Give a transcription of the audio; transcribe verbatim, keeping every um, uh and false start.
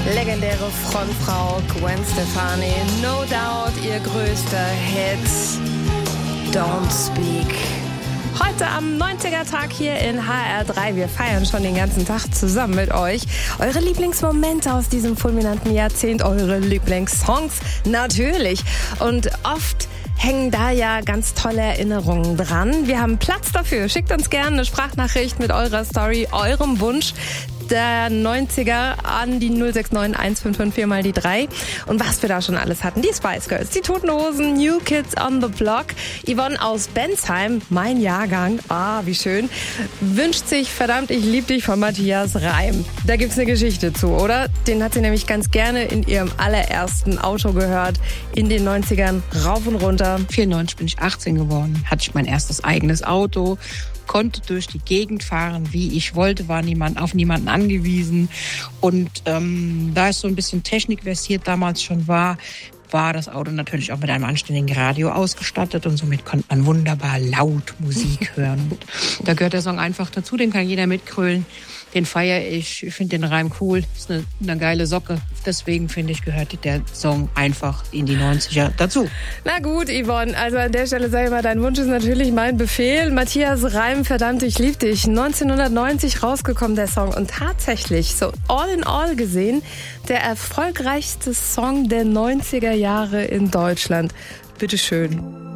Legendäre Frontfrau Gwen Stefani, no doubt ihr größter Hit, Don't Speak. Heute am neunziger-Tag hier in H R drei. Wir feiern schon den ganzen Tag zusammen mit euch. Eure Lieblingsmomente aus diesem fulminanten Jahrzehnt, eure Lieblingssongs natürlich. Und oft hängen da ja ganz tolle Erinnerungen dran. Wir haben Platz dafür. Schickt uns gerne eine Sprachnachricht mit eurer Story, eurem Wunsch der neunziger an die null sechs neun eins fünf fünf vier mal die drei. Und was wir da schon alles hatten. Die Spice Girls, die Toten Hosen, New Kids on the Block. Yvonne aus Bensheim, mein Jahrgang, ah, wie schön, wünscht sich Verdammt, ich lieb dich von Matthias Reim. Da gibt's eine Geschichte zu, oder? Den hat sie nämlich ganz gerne in ihrem allerersten Auto gehört. In den neunzigern, rauf und runter. vierundneunzig bin ich achtzehn geworden, hatte ich mein erstes eigenes Auto, konnte durch die Gegend fahren, wie ich wollte, war niemand auf niemanden angewiesen. Und ähm, da es so ein bisschen technikversiert damals schon war, war das Auto natürlich auch mit einem anständigen Radio ausgestattet und somit konnte man wunderbar laut Musik hören. Und da gehört der Song einfach dazu, den kann jeder mitgrölen. Den feiere ich, ich finde den Reim cool, ist eine, eine geile Socke. Deswegen finde ich, gehört der Song einfach in die neunziger dazu. Na gut, Yvonne, also an der Stelle sage ich mal, dein Wunsch ist natürlich mein Befehl. Matthias Reim, Verdammt, ich lieb dich. neunzehnhundertneunzig rausgekommen, der Song. Und tatsächlich, so all in all gesehen, der erfolgreichste Song der neunziger Jahre in Deutschland. Bitteschön.